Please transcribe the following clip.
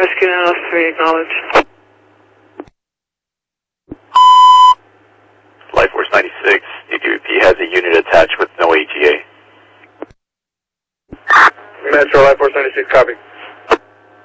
Rescue NLS3, acknowledge. Life Force 96, DWP has a unit attached with no ATA. Metro Life Force 96, copy.